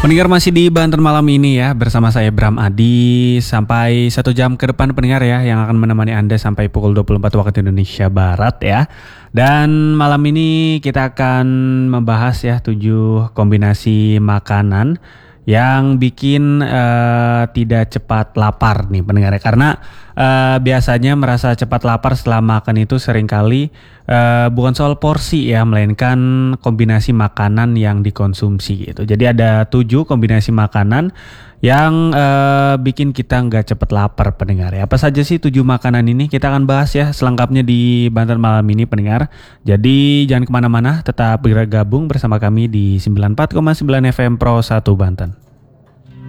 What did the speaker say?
Pendengar masih di Banten malam ini ya bersama saya Bram Adi sampai 1 jam ke depan pendengar ya yang akan menemani Anda sampai pukul 24 waktu Indonesia Barat ya. Dan malam ini kita akan membahas ya 7 kombinasi makanan yang bikin tidak cepat lapar nih pendengar ya. Karena biasanya merasa cepat lapar setelah makan itu seringkali bukan soal porsi ya, melainkan kombinasi makanan yang dikonsumsi gitu. Jadi ada 7 kombinasi makanan yang bikin kita nggak cepet lapar pendengar ya. Apa saja sih 7 makanan ini? Kita akan bahas ya selengkapnya di Banten malam ini pendengar. Jadi jangan kemana-mana, tetap bergabung bersama kami di 94,9 FM Pro 1 Banten.